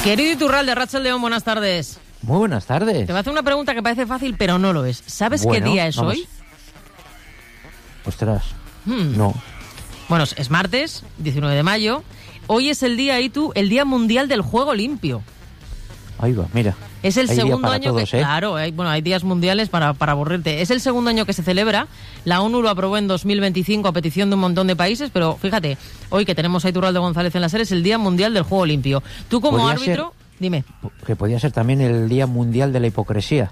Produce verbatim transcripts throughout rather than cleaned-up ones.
Querido Iturralde, Rachel León, buenas tardes. Muy buenas tardes. Te voy a hacer una pregunta que parece fácil, pero no lo es. ¿Sabes bueno, qué día es vamos. hoy? Ostras, Hmm. no. Bueno, es martes, diecinueve de mayo. Hoy es el día, Itu, el Día Mundial del Juego Limpio. Ahí va, mira. Es el Hay día segundo para año todos, que... ¿eh? Claro, hay, bueno, hay días mundiales para, para aburrirte. Es el segundo año que se celebra. La ONU lo aprobó en dos mil veinticinco a petición de un montón de países, pero fíjate, hoy que tenemos a Iturralde González en la serie es el Día Mundial del Juego Limpio. Tú como Podría árbitro... ser- Dime. Que podía ser también el Día Mundial de la Hipocresía.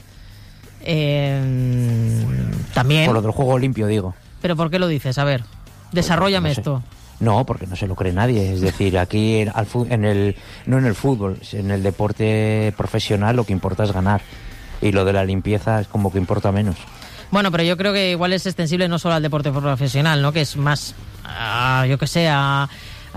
Eh, también. Por lo del juego limpio, digo. ¿Pero por qué lo dices? A ver, desarróllame No sé. esto. No, porque no se lo cree nadie. Es decir, aquí en, al fu- en el no en el fútbol, en el deporte profesional lo que importa es ganar. Y lo de la limpieza es como que importa menos. Bueno, pero yo creo que igual es extensible no solo al deporte profesional, ¿no? Que es más, a, yo qué sé, a,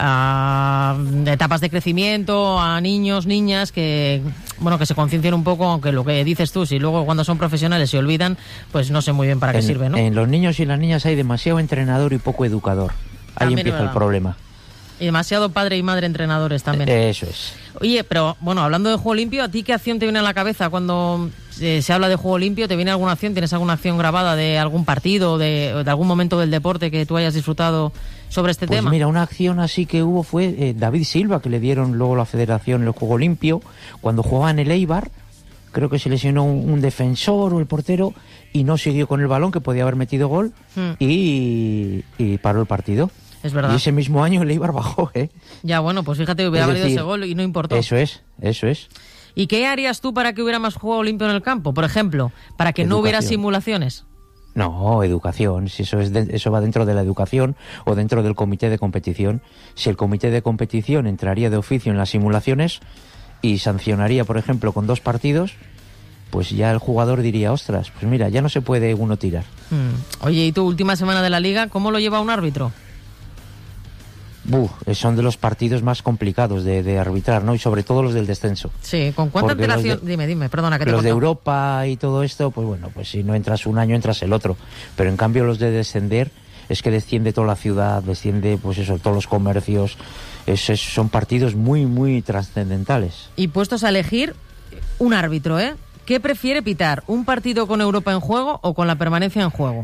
a etapas de crecimiento, a niños, niñas que, bueno, que se conciencien un poco, aunque lo que dices tú, si luego cuando son profesionales se olvidan, pues no sé muy bien para qué en, sirve, ¿no? En los niños y las niñas hay demasiado entrenador y poco educador. Ahí También es empieza el verdad. problema. Y demasiado padre y madre entrenadores también. Eso es. Oye, pero bueno, hablando de juego limpio, ¿a ti qué acción te viene a la cabeza cuando eh, se habla de juego limpio? ¿Te viene alguna acción? ¿Tienes alguna acción grabada de algún partido, de, de algún momento del deporte que tú hayas disfrutado sobre este Pues tema? mira, una acción así que hubo fue eh, David Silva, que le dieron luego la federación el juego limpio, cuando jugaba en el Eibar, creo que se lesionó un, un defensor o el portero y no siguió con el balón, que podía haber metido gol, Hmm. y, y paró el partido. Es verdad. Y ese mismo año el Eibar bajó, ¿eh? Ya, bueno, pues fíjate, hubiera Es valido decir, ese gol y no importó. Eso es, eso es. ¿Y qué harías tú para que hubiera más juego limpio en el campo? Por ejemplo, para que no hubiera Educación. simulaciones. No, educación, si eso es de- eso va dentro de la educación o dentro del comité de competición. Si el comité de competición entraría de oficio en las simulaciones y sancionaría, por ejemplo, con dos partidos, pues ya el jugador diría, ostras, pues mira, ya no se puede uno tirar. Hmm. Oye, ¿y tu última semana de la liga, cómo lo lleva un árbitro? Buf, son de los partidos más complicados de, de arbitrar, ¿no? Y sobre todo los del descenso. Sí, ¿con cuánta Porque los antelación? de- Dime, dime, perdona que te he Los de cortado. Europa y todo esto, pues bueno, pues si no entras un año, entras el otro. Pero en cambio los de descender, es que desciende toda la ciudad, desciende, pues eso, todos los comercios. Es, es- son partidos muy, muy trascendentales. Y puestos a elegir un árbitro, ¿eh? ¿Qué prefiere pitar? ¿Un partido con Europa en juego o con la permanencia en juego?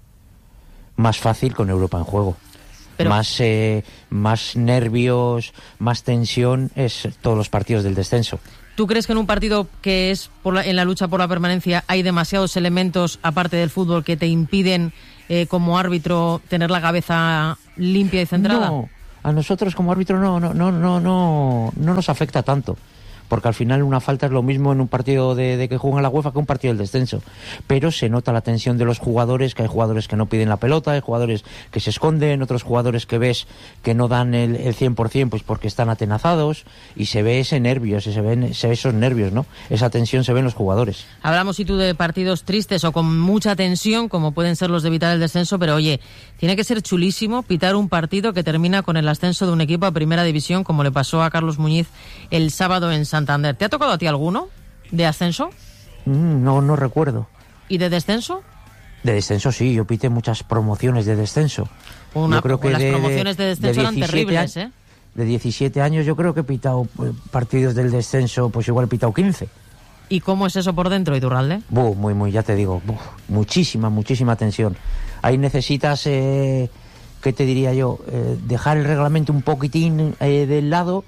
Más fácil con Europa en juego. Pero- Más, eh, más nervios, más tensión, es todos los partidos del descenso. ¿Tú crees que en un partido que es por la- en la lucha por la permanencia hay demasiados elementos, aparte del fútbol, que te impiden eh, como árbitro tener la cabeza limpia y centrada? No, a nosotros como árbitro no, no, no, no, no, no nos afecta tanto. Porque al final una falta es lo mismo en un partido de, de que juegan la UEFA que un partido del descenso. Pero se nota la tensión de los jugadores, que hay jugadores que no piden la pelota, hay jugadores que se esconden, otros jugadores que ves que no dan el, el cien por ciento pues porque están atenazados, y se ve ese nervios, se ven, se ve esos nervios, ¿no? Esa tensión se ve en los jugadores. Hablamos, y tú, de partidos tristes o con mucha tensión, como pueden ser los de evitar el descenso, pero oye, tiene que ser chulísimo pitar un partido que termina con el ascenso de un equipo a Primera División, como le pasó a Carlos Muñiz el sábado en Santander. ¿Te ha tocado a ti alguno de ascenso Mm, no, no recuerdo. y de descenso? De descenso sí, yo pité muchas promociones de descenso. Una, Yo creo que las de- promociones de de descenso eran diecisiete terribles, años- ¿eh? De diecisiete años yo creo que he pitado eh, partidos del descenso, pues igual he pitado quince. ¿Y cómo es eso por dentro, Iturralde? Buh, muy, muy, ya te digo, buh, muchísima, muchísima tensión. Ahí necesitas, eh, ¿qué te diría yo? Eh, dejar el reglamento un poquitín eh, del lado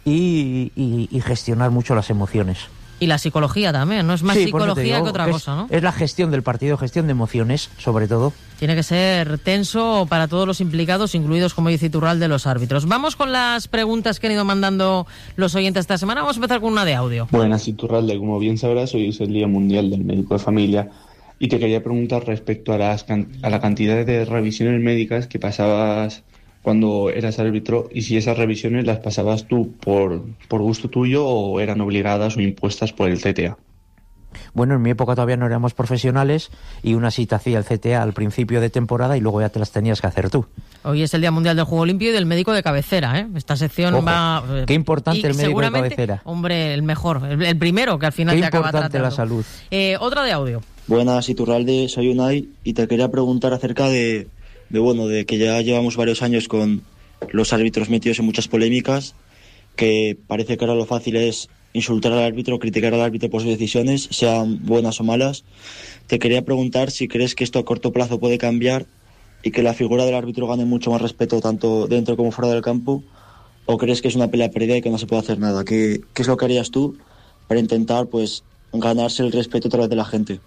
y, y- y gestionar mucho las emociones. Y la psicología también, ¿no? Es más Sí, por eso te psicología digo que otra es- cosa, ¿no? Es la gestión del partido, gestión de emociones, sobre todo. Tiene que ser tenso para todos los implicados, incluidos, como dice Iturralde, los árbitros. Vamos con las preguntas que han ido mandando los oyentes esta semana. Vamos a empezar con una de audio. Buenas, Iturralde. Como bien sabrás, hoy es el Día Mundial del Médico de Familia y te quería preguntar respecto a, las can- a la cantidad de revisiones médicas que pasabas cuando eras árbitro, y si esas revisiones las pasabas tú por, por gusto tuyo o eran obligadas o impuestas por el C T A. Bueno, en mi época todavía no éramos profesionales y una sí te hacía el C T A al principio de temporada y luego ya te las tenías que hacer tú. Hoy es el Día Mundial del Juego Limpio y del médico de cabecera, ¿eh? Esta sección Ojo, va... eh, qué importante y el médico de seguramente, cabecera. Hombre, el mejor, el, el primero que al final Qué te acaba importante tratando. la salud. Eh, otra de audio. Buenas, Iturralde, soy Unai y te quería preguntar acerca de, de, bueno, de que ya llevamos varios años con los árbitros metidos en muchas polémicas, que parece que ahora lo fácil es insultar al árbitro, criticar al árbitro por sus decisiones, sean buenas o malas. Te quería preguntar si crees que esto a corto plazo puede cambiar y que la figura del árbitro gane mucho más respeto tanto dentro como fuera del campo, o crees que es una pelea perdida y que no se puede hacer nada. ¿Qué, qué es lo que harías tú para intentar pues ganarse el respeto a través de la gente?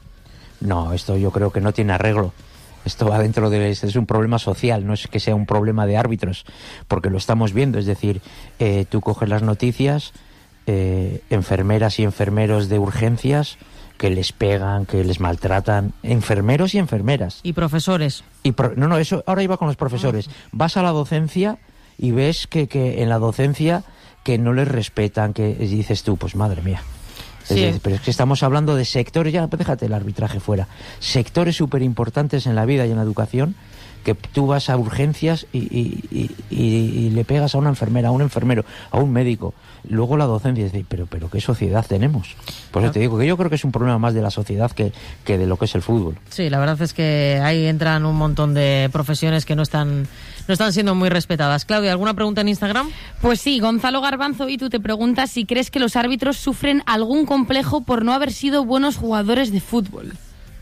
No, esto yo creo que no tiene arreglo. Esto va dentro de... Es un problema social, no es que sea un problema de árbitros, porque lo estamos viendo. Es decir, eh, tú coges las noticias, eh, enfermeras y enfermeros de urgencias que les pegan, que les maltratan, enfermeros y enfermeras. Y profesores. Y pro, no, no, eso ahora iba con los profesores. Vas a la docencia y ves que, que en la docencia que no les respetan, que dices tú, pues madre mía. Sí. Es, pero es que estamos hablando de sectores, ya déjate el arbitraje fuera, sectores súper importantes en la vida y en la educación, que tú vas a urgencias y, y, y, y, y le pegas a una enfermera, a un enfermero, a un médico. Luego la docencia, es decir, pero, pero ¿qué sociedad tenemos? Por eso te digo que yo creo que es un problema más de la sociedad que, que de lo que es el fútbol. Sí, la verdad es que ahí entran un montón de profesiones que no están, no están siendo muy respetadas. Claudia, ¿alguna pregunta en Instagram? Pues sí, Gonzalo Garbanzo, y tú te preguntas si crees que los árbitros sufren algún complejo por no haber sido buenos jugadores de fútbol.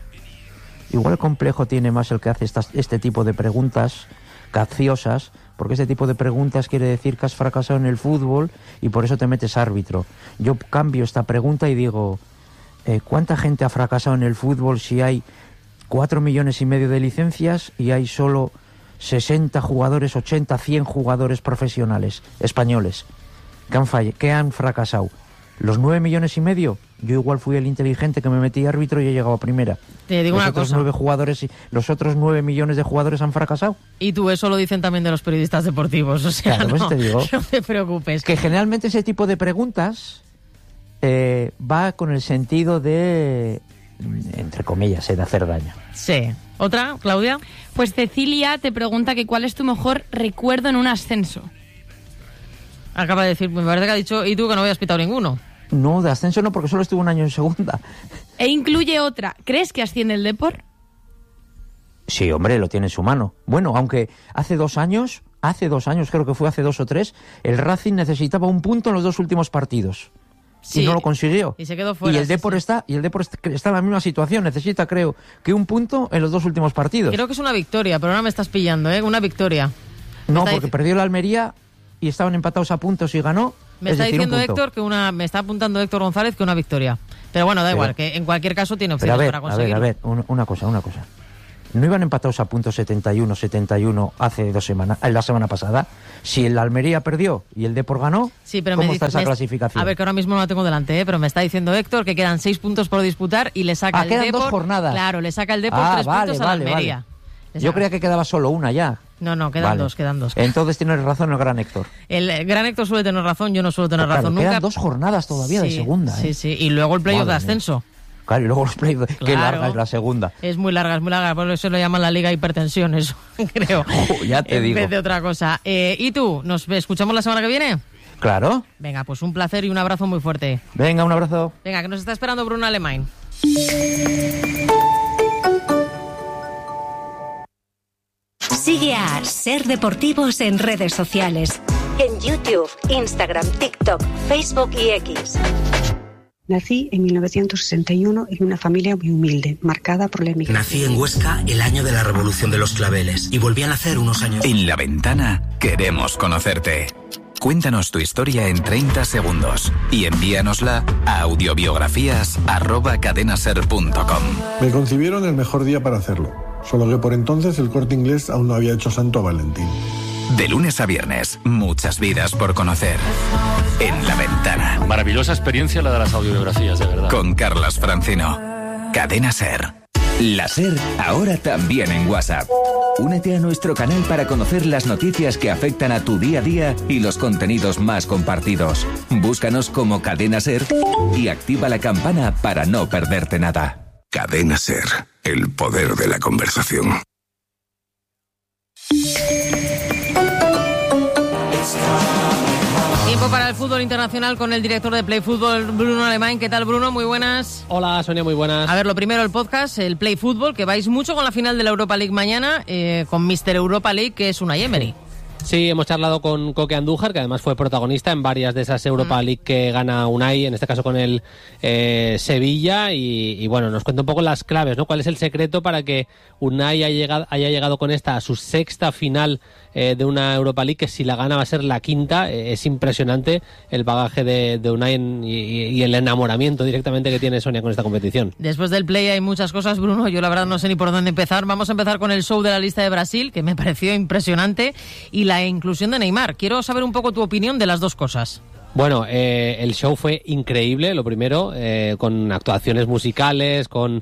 Igual complejo tiene más el que hace estas, este tipo de preguntas capciosas, porque este tipo de preguntas quiere decir que has fracasado en el fútbol y por eso te metes árbitro. Yo cambio esta pregunta y digo, eh, ¿cuánta gente ha fracasado en el fútbol si hay cuatro millones y medio de licencias y hay solo sesenta jugadores, ochenta, cien jugadores profesionales españoles que han, fall- que han fracasado? ¿Los nueve millones y medio? Yo igual fui el inteligente que me metí árbitro y he llegado a primera. Te digo los una otros cosa. nueve jugadores, los otros nueve millones de jugadores han fracasado. Y tú, eso lo dicen también de los periodistas deportivos, o sea, Claro, pues no, te digo. no te preocupes. Que generalmente ese tipo de preguntas eh, va con el sentido de, entre comillas, eh, de hacer daño. Sí. ¿Otra, Claudia? Pues Cecilia te pregunta que cuál es tu mejor recuerdo en un ascenso. Acaba de decir, me parece que ha dicho, y tú que no habías pitado ninguno. No, de ascenso no, porque solo estuve un año en segunda. E incluye otra. ¿Crees que asciende el Depor? Sí, hombre, lo tiene en su mano. Bueno, aunque hace dos años, hace dos años, creo que fue hace dos o tres, el Racing necesitaba un punto en los dos últimos partidos. Sí, y no lo consiguió. Y se quedó fuera. Y el sí, Depor sí. está, y el Depor está en la misma situación. Necesita, creo, que un punto en los dos últimos partidos. Creo que es una victoria, pero ahora me estás pillando, ¿eh? Una victoria. No, está porque dic- perdió la Almería y estaban empatados a puntos y ganó. Me es está decir, un diciendo punto. Héctor que una, me está apuntando Héctor González que una victoria. Pero bueno, da Pero- igual, que en cualquier caso tiene Pero opciones a ver, para a ver, conseguirlo. a ver, un- una cosa, una cosa. ¿No iban empatados a puntos setenta y uno, setenta y uno hace dos semanas, la semana pasada? Si el Almería perdió y el Depor ganó, Sí, pero ¿cómo me está dice- esa me- clasificación? A ver, que ahora mismo no la tengo delante, ¿eh? Pero me está diciendo Héctor que quedan seis puntos por disputar y le saca Ah, el quedan Depor. dos jornadas. Claro, le saca el Depor Ah, tres vale, puntos a vale, la Almería. vale. Le Yo saca- creía que quedaba solo una ya. No, no, quedan Vale. dos, quedan dos. Entonces tienes razón el gran Héctor. El gran Héctor suele tener razón, yo no suelo tener Pero claro, razón quedan nunca. dos jornadas todavía de Sí, segunda. Sí, ¿eh? sí, y luego el playoff de Madre mía. ascenso. Claro, y luego los play. Qué Claro. larga es la segunda. Es muy larga, es muy larga, por eso lo llaman la Liga Hipertensión, eso, creo. Jo, ya te en digo. vez de otra cosa. Eh, ¿Y tú? ¿Nos escuchamos la semana que viene? Claro. Venga, pues un placer y un abrazo muy fuerte. Venga, un abrazo. Venga, que nos está esperando Bruno Alemán. Sigue a Ser Deportivos en redes sociales. En YouTube, Instagram, TikTok, Facebook y X. Nací en mil novecientos sesenta y uno en una familia muy humilde, marcada por la emigración. Nací en Huesca el año de la Revolución de los Claveles y volví a nacer unos años. En La Ventana queremos conocerte. Cuéntanos tu historia en treinta segundos y envíanosla a audiobiografías arroba cadenaser punto com. Me concibieron el mejor día para hacerlo, solo que por entonces el Corte Inglés aún no había hecho santo a Valentín. De lunes a viernes, muchas vidas por conocer. En La Ventana. Maravillosa experiencia la de las audiobiografías, de verdad. Con Carlas Francino. Cadena Ser. La Ser, ahora también en WhatsApp. Únete a nuestro canal para conocer las noticias que afectan a tu día a día y los contenidos más compartidos. Búscanos como Cadena Ser y activa la campana para no perderte nada. Cadena Ser. El poder de la conversación. Tiempo para el fútbol internacional con el director de Play Fútbol, Bruno Alemán. ¿Qué tal, Bruno? Muy buenas. Hola, Sonia, muy buenas. A ver, lo primero, el podcast, el Play Fútbol, que vais mucho con la final de la Europa League mañana, eh, con míster Europa League, que es Unai Emery. Sí, hemos charlado con Coque Andújar, que además fue protagonista en varias de esas Europa League que gana Unai, en este caso con el eh, Sevilla, y, y bueno, nos cuenta un poco las claves, ¿no? ¿Cuál es el secreto para que Unai haya llegado, haya llegado con esta a su sexta final eh, de una Europa League, que si la gana va a ser la quinta? Eh, es impresionante el bagaje de, de Unai en, y, y el enamoramiento directamente que tiene Sonia con esta competición. Después del play hay muchas cosas, Bruno, yo la verdad no sé ni por dónde empezar. Vamos a empezar con el show de la lista de Brasil, que me pareció impresionante, y la inclusión de Neymar. Quiero saber un poco tu opinión de las dos cosas. Bueno, eh, el show fue increíble, lo primero, eh, con actuaciones musicales, con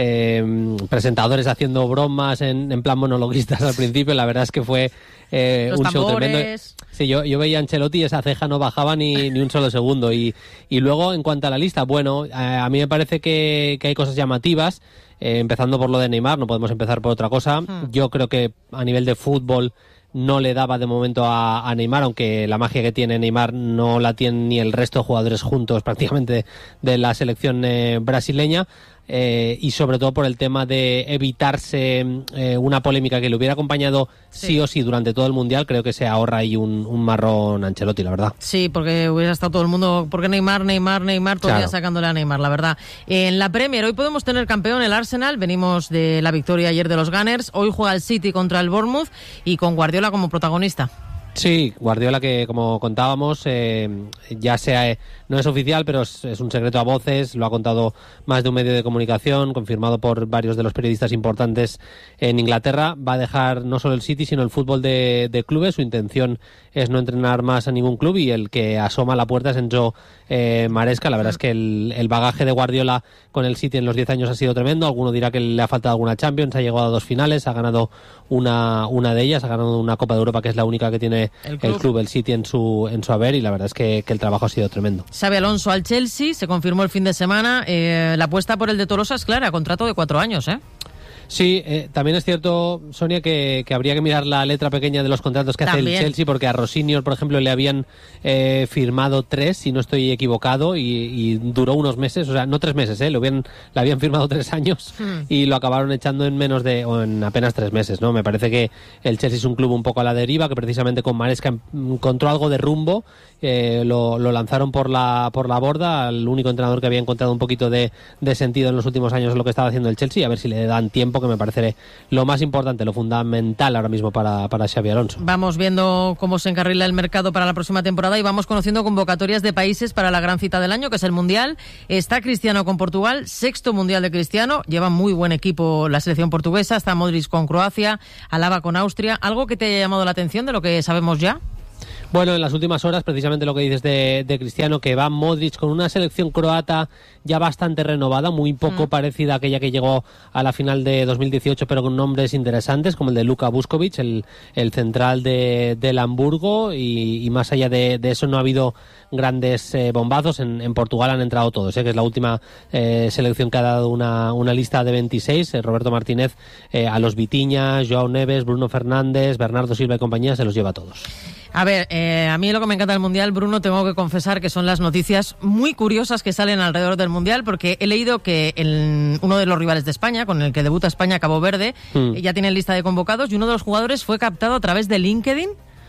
eh, presentadores haciendo bromas en, en plan monologuistas al principio. La verdad es que fue eh, un tambores. show tremendo. Sí, yo, yo veía a Ancelotti y esa ceja no bajaba ni, ni un solo segundo. Y, y luego, en cuanto a la lista, bueno, a, a mí me parece que, que hay cosas llamativas, eh, empezando por lo de Neymar, no podemos empezar por otra cosa. Hmm. Yo creo que a nivel de fútbol no le daba de momento a, a Neymar, aunque la magia que tiene Neymar no la tienen ni el resto de jugadores juntos prácticamente de, de la selección eh, brasileña. Eh, y sobre todo por el tema de evitarse eh, una polémica que le hubiera acompañado sí. sí o sí durante todo el Mundial. Creo que se ahorra ahí un, un marrón Ancelotti, la verdad. Sí, porque hubiera estado todo el mundo, porque Neymar, Neymar, Neymar, todavía claro. sacándole a Neymar, la verdad. En la Premier, hoy podemos tener campeón el Arsenal, venimos de la victoria ayer de los Gunners, hoy juega el City contra el Bournemouth y con Guardiola como protagonista. Sí, Guardiola, que como contábamos, eh, ya sea, eh, no es oficial, pero es, es un secreto a voces, lo ha contado más de un medio de comunicación, confirmado por varios de los periodistas importantes en Inglaterra. Va a dejar no solo el City, sino el fútbol de, de clubes. Su intención es no entrenar más a ningún club, y el que asoma a la puerta es Enzo eh, Maresca. La verdad es que el, el bagaje de Guardiola con el City en los diez años ha sido tremendo. Alguno dirá que le ha faltado alguna Champions, ha llegado a dos finales, ha ganado una, una de ellas, ha ganado una Copa de Europa, que es la única que tiene El club. el club, el City, en su en su haber, y la verdad es que, que el trabajo ha sido tremendo. Xabi Alonso al Chelsea, se confirmó el fin de semana. Eh, la apuesta por el de Tolosa es clara, contrato de cuatro años, ¿eh? Sí, eh, también es cierto, Sonia, que, que habría que mirar la letra pequeña de los contratos que también. hace el Chelsea, porque a Rosinio, por ejemplo, le habían eh, firmado tres, si no estoy equivocado, y, y duró unos meses, o sea, no tres meses, ¿eh? Lo habían, le habían firmado tres años hmm. y lo acabaron echando en menos de, o en apenas tres meses, ¿no? Me parece que el Chelsea es un club un poco a la deriva, que precisamente con Maresca encontró algo de rumbo, eh, lo, lo lanzaron por la, por la borda, al único entrenador que había encontrado un poquito de, de sentido en los últimos años en lo que estaba haciendo el Chelsea, a ver si le dan tiempo, que me parece lo más importante, lo fundamental ahora mismo para, para Xabi Alonso. Vamos viendo cómo se encarrila el mercado para la próxima temporada y vamos conociendo convocatorias de países para la gran cita del año, que es el Mundial. Está Cristiano con Portugal, sexto Mundial de Cristiano, lleva muy buen equipo la selección portuguesa, está Modric con Croacia, Alaba con Austria. ¿Algo que te haya llamado la atención de lo que sabemos ya? Bueno, en las últimas horas, precisamente lo que dices de, de Cristiano, que va Modric con una selección croata ya bastante renovada, muy poco mm. parecida a aquella que llegó a la final de dos mil dieciocho, pero con nombres interesantes, como el de Luka Vuskovic, el, el central de, del Hamburgo, y, y más allá de, de eso no ha habido grandes eh, bombazos. En, en Portugal han entrado todos, eh, que es la última eh, selección que ha dado una, una lista de veintiséis. Eh, Roberto Martínez eh, a los Vitinha, Joao Neves, Bruno Fernández, Bernardo Silva y compañía se los lleva a todos. A ver, eh, a mí lo que me encanta del Mundial, Bruno, tengo que confesar que son las noticias muy curiosas que salen alrededor del Mundial, porque he leído que el, uno de los rivales de España, con el que debuta España, Cabo Verde, mm. ya tiene lista de convocados, y uno de los jugadores fue captado a través de LinkedIn.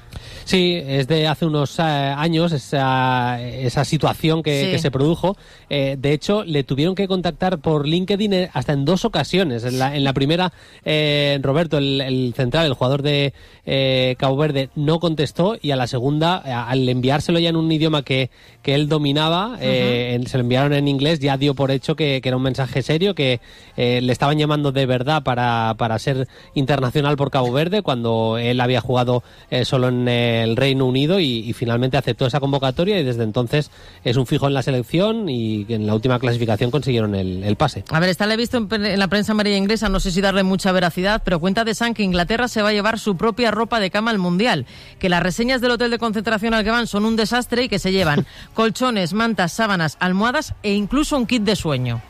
Sí, es de hace unos uh, años esa, esa situación que, sí. que se produjo. Eh, de hecho, le tuvieron que contactar por LinkedIn hasta en dos ocasiones. En la, en la primera, eh, Roberto, el, el central, el jugador de eh, Cabo Verde, no contestó, y a la segunda, al enviárselo ya en un idioma que, que él dominaba, uh-huh. eh, se lo enviaron en inglés, ya dio por hecho que, que era un mensaje serio, que eh, le estaban llamando de verdad para, para ser internacional por Cabo Verde, cuando él había jugado eh, solo en eh, el Reino Unido, y, y finalmente aceptó esa convocatoria, y desde entonces es un fijo en la selección, y en la última clasificación consiguieron el, el pase. A ver, esta la he visto en, en la prensa amarilla inglesa, no sé si darle mucha veracidad, pero cuenta de Sun que Inglaterra se va a llevar su propia ropa de cama al Mundial, que las reseñas del hotel de concentración al que van son un desastre, y que se llevan colchones, mantas, sábanas, almohadas e incluso un kit de sueño.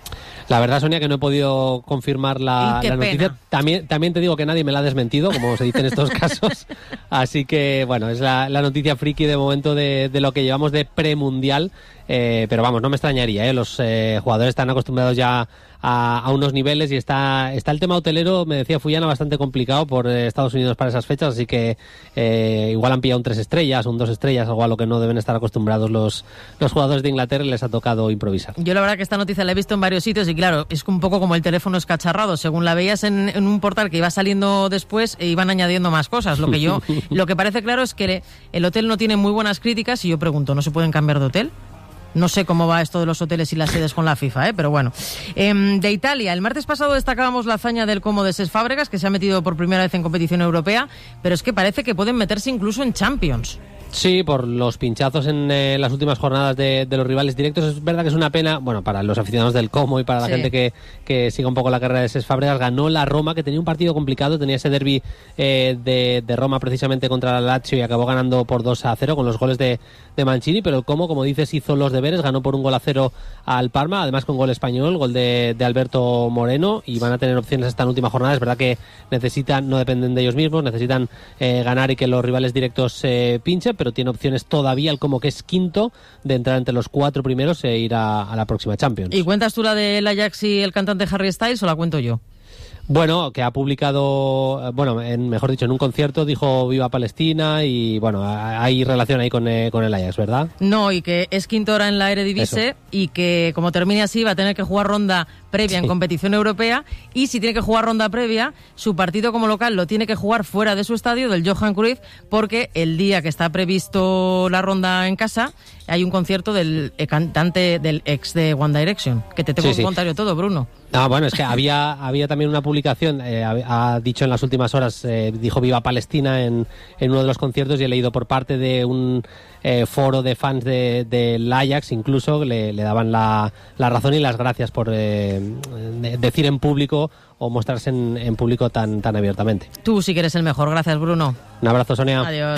La verdad, Sonia, que no he podido confirmar la, la noticia. También, también te digo que nadie me la ha desmentido, como se dice en estos casos. Así que, bueno, es la, la noticia friki de momento de, de lo que llevamos de premundial. Eh, pero vamos, no me extrañaría, ¿eh? Los eh, jugadores están acostumbrados ya a, a unos niveles y está, está el tema hotelero, me decía Fullana, bastante complicado por eh, Estados Unidos para esas fechas, así que eh, igual han pillado un tres estrellas, un dos estrellas, algo a lo que no deben estar acostumbrados los, los jugadores de Inglaterra y les ha tocado improvisar. Yo la verdad que esta noticia la he visto en varios sitios y claro, es un poco como el teléfono escacharrado, según la veías en, en un portal que iba saliendo después e iban añadiendo más cosas. Lo que yo, lo que parece claro es que el hotel no tiene muy buenas críticas y yo pregunto, ¿no se pueden cambiar de hotel? No sé cómo va esto de los hoteles y las sedes con la FIFA, ¿eh? Pero bueno. Eh, de Italia, el martes pasado destacábamos la hazaña del Como de Cesc Fábregas, que se ha metido por primera vez en competición europea, pero es que parece que pueden meterse incluso en Champions. Sí, por los pinchazos en eh, las últimas jornadas de, de los rivales directos. Es verdad que es una pena, bueno, para los aficionados del Como y para la sí. gente que, que siga un poco la carrera de Cesc Fábregas. Ganó la Roma, que tenía un partido complicado, tenía ese derbi eh, de, de Roma precisamente contra la Lazio y acabó ganando por dos a cero con los goles de, de Mancini, pero el Como, como dices, hizo los deberes, ganó por un gol a cero al Parma, además con gol español, gol de, de Alberto Moreno, y van a tener opciones esta última jornada. Es verdad que necesitan, no dependen de ellos mismos, necesitan eh, ganar y que los rivales directos se eh, pinchen, pero tiene opciones todavía el Como, que es quinto, de entrar entre los cuatro primeros e ir a, a la próxima Champions. ¿Y cuentas tú la del Ajax y el cantante Harry Styles o la cuento yo? Bueno, que ha publicado, bueno, en, mejor dicho, en un concierto dijo Viva Palestina y, bueno, hay relación ahí con, eh, con el Ajax, ¿verdad? No, y que es quinto ahora en la Eredivisie. Eso. Y que como termine así va a tener que jugar ronda previa sí. en competición europea, y si tiene que jugar ronda previa, su partido como local lo tiene que jugar fuera de su estadio, del Johan Cruyff, porque el día que está previsto la ronda en casa hay un concierto del cantante del ex de One Direction, que te tengo sí, que contar yo todo, Bruno. Ah, bueno, es que había había también una publicación, eh, ha, ha dicho en las últimas horas, eh, dijo Viva Palestina en, en uno de los conciertos, y he leído por parte de un eh, foro de fans del de, de Ajax, incluso le, le daban la, la razón y las gracias por eh, de, decir en público o mostrarse en, en público tan, tan abiertamente. Tú sí que eres el mejor, gracias Bruno. Un abrazo, Sonia. Adiós.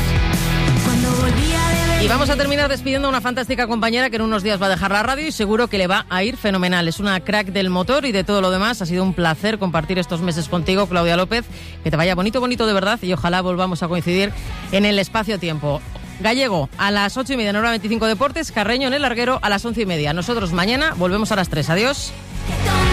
Y vamos a terminar despidiendo a una fantástica compañera que en unos días va a dejar la radio y seguro que le va a ir fenomenal. Es una crack del motor y de todo lo demás. Ha sido un placer compartir estos meses contigo, Claudia López. Que te vaya bonito, bonito de verdad, y ojalá volvamos a coincidir en el espacio-tiempo. Gallego a las ocho y media en Hora veinticinco Deportes, Carreño en el Larguero a las once y media. Nosotros mañana volvemos a las tres. Adiós.